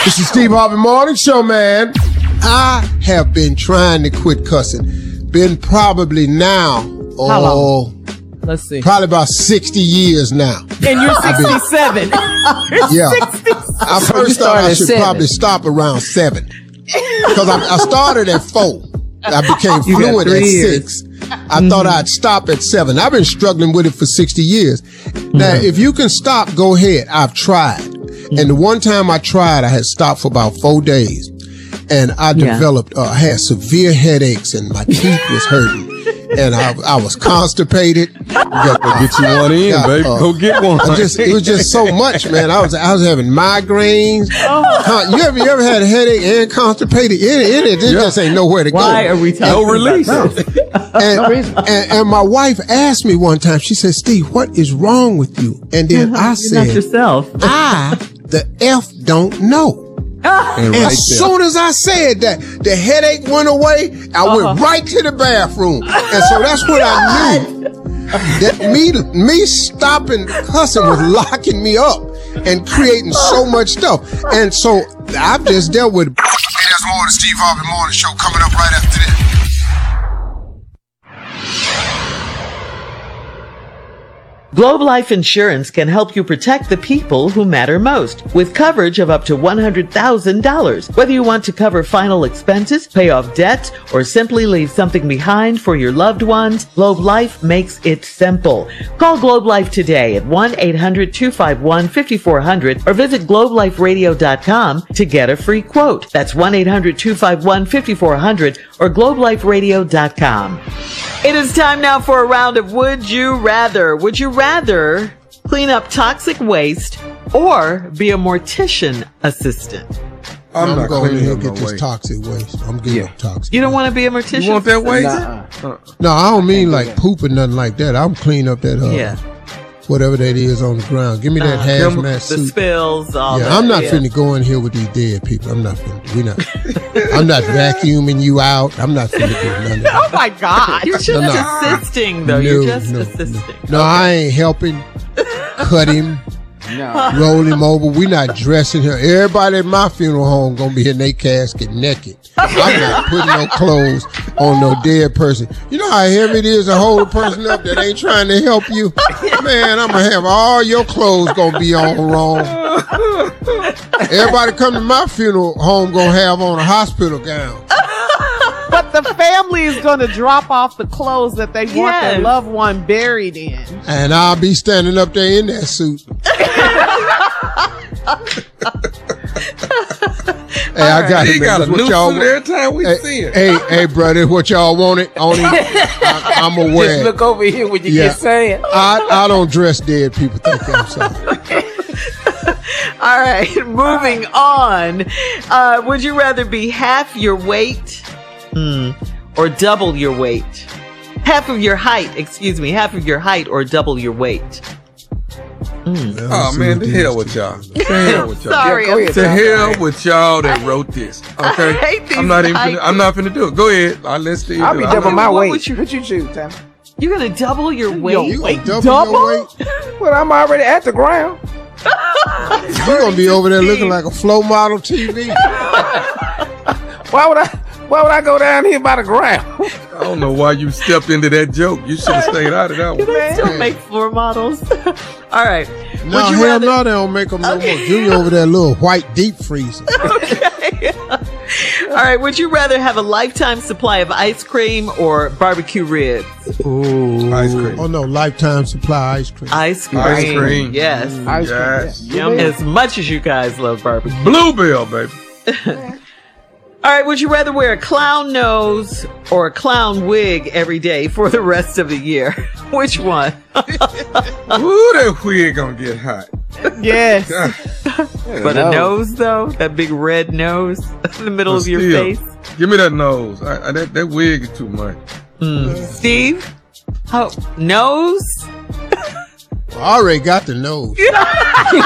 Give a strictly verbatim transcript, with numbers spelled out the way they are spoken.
This is Steve Harvey Morning Show, man. I have been trying to quit cussing. Been probably now, How oh, long? Let's see. probably about sixty years now. And you're sixty-seven. Yeah. I first thought I should probably stop around seven. Because I, I started at four. I became You got fluent three at years. six. I mm-hmm. thought I'd stop at seven. I've been struggling with it for sixty years. Now, Mm-hmm. if you can stop, go ahead. I've tried. Mm-hmm. And the one time I tried, I had stopped for about four days. And I Yeah. developed, uh, I had severe headaches and my teeth was hurting. And I, I was constipated. Got, Go get you one in, got, baby. uh, Go get one. I just, it was just so much, man. I was, I was having migraines. Con- you ever, you ever had a headache and constipated? It, it, it, it Yeah. just ain't nowhere to Why go. are we talking No release. about this? And, and, and my wife asked me one time, she said, Steve, what is wrong with you? And then I You're said, not yourself. I, the F, don't know. And And right as there. soon as I said that, the headache went away. I Uh-huh. went right to the bathroom. And so that's when I knew that me, me stopping cussing was locking me up and creating so much stuff. And so I've just dealt with it. Hey, there's more of the Steve Harvey Morning Show coming up right after this. Globe Life Insurance can help you protect the people who matter most with coverage of up to one hundred thousand dollars. Whether you want to cover final expenses, pay off debts, or simply leave something behind for your loved ones, Globe Life makes it simple. Call Globe Life today at one eight hundred two five one five four zero zero or visit globe life radio dot com to get a free quote. That's one eight hundred two five one five four zero zero or globe life radio dot com. It is time now for a round of Would You Rather. Would you rather clean up toxic waste or be a mortician assistant? I'm, I'm not going in cleaning here up and get no this waste. toxic waste. I'm getting Yeah. up toxic. You don't want to be a mortician? You want that waste? Nuh-uh. No, I don't mean like poop or nothing like that. I'm cleaning up that, uh, Yeah. whatever that is on the ground. Give me that Uh, hazmat The suit. spills, all Yeah, that. I'm not yeah. finna go in here with these dead people. I'm not finna. We not. I'm not vacuuming you out. I'm not finna do none of that. Oh my God. You're just No, no. assisting, though. No, You're just no, assisting. No, I ain't helping. Cut him. No. Roll him over. We not dressing him. Everybody at my funeral home gonna be in their casket naked. I'm not putting no clothes on no dead person. You know how heavy it is to hold a person up that ain't trying to help you? Man, I'm gonna have all your clothes gonna be on wrong. Everybody come to my funeral home gonna have on a hospital gown. But the family is going to drop off the clothes that they want their Yes. loved one buried in. And I'll be standing up there in that suit. Hey, I got He it, got a man. What new y'all suit want? every time we Hey, see it. hey, hey, brother, what y'all want it on him? I, I'm aware. Just look over here when you Yeah. get saying. I, I don't dress dead people. Thank you. I'm sorry. All right, moving on. Uh, would you rather be half your weight hmm, or double your weight? Half of your height, excuse me, half of your height or double your weight. Oh, man, the hell with y'all. The hell with y'all. Sorry, Yeah, go I'm ahead. To hell with y'all that wrote this. Okay, I hate these I'm not even. height Finna, I'm not finna do it. Go ahead. I'll let Steve I'll do be it. double I'm my what weight. would you- What you choose, Tam? You're going to double your weight? You gonna double, double? your weight? Well, I'm already at the ground. You gonna be over there looking like a flow model T V? Why would I? Why would I go down here by the ground? I don't know why you stepped into that joke. You should have stayed out of that Do one. they still make floor models? All right. No, Would you hell rather- no, they don't make them no Okay. more. Junior over there, little white deep freezer. Okay. All right. Would you rather have a lifetime supply of ice cream or barbecue ribs? Ooh, ice cream. Oh no, lifetime supply ice cream. Ice cream. Ice cream. Yes. Ice cream, Yes. yeah. Yum. As much as you guys love barbecue. Bluebell, baby. All right. Would you rather wear a clown nose or a clown wig every day for the rest of the year? Which one? Ooh, that wig gonna get hot. Yes. But a nose, though? That big red nose in the middle But of your still, face? Give me that nose. I, I, that, that wig is too much. Mm. Steve? How, nose? I already got the nose.